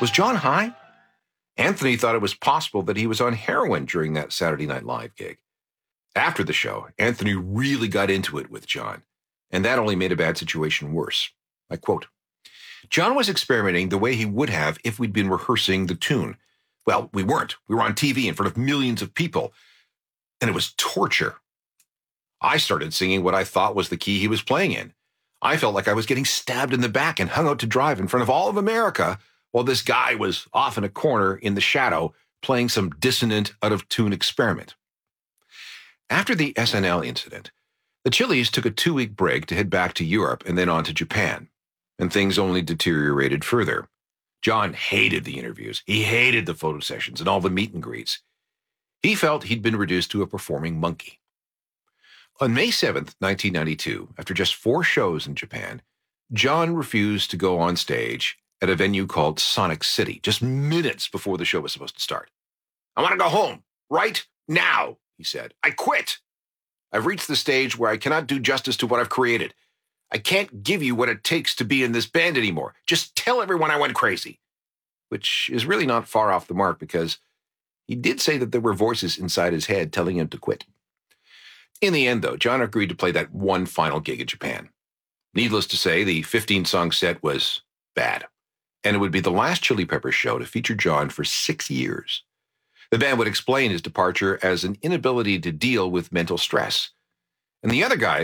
Was John high? Anthony thought it was possible that he was on heroin during that Saturday Night Live gig. After the show, Anthony really got into it with John, and that only made a bad situation worse. I quote, "John was experimenting the way he would have if we'd been rehearsing the tune. Well, we weren't. We were on TV in front of millions of people, and it was torture. I started singing what I thought was the key he was playing in. I felt like I was getting stabbed in the back and hung out to dry in front of all of America while this guy was off in a corner in the shadow playing some dissonant, out-of-tune experiment." After the SNL incident, the Chili's took a 2-week break to head back to Europe and then on to Japan, and things only deteriorated further. John hated the interviews. He hated the photo sessions and all the meet and greets. He felt he'd been reduced to a performing monkey. On May 7th, 1992, after just 4 shows in Japan, John refused to go on stage at a venue called Sonic City, just minutes before the show was supposed to start. "I want to go home, right now," he said. "I quit. I've reached the stage where I cannot do justice to what I've created. I can't give you what it takes to be in this band anymore. Just tell everyone I went crazy." Which is really not far off the mark, because he did say that there were voices inside his head telling him to quit. In the end, though, John agreed to play that one final gig in Japan. Needless to say, the 15-song set was bad, and it would be the last Chili Peppers show to feature John for 6 years. The band would explain his departure as an inability to deal with mental stress, and the other guys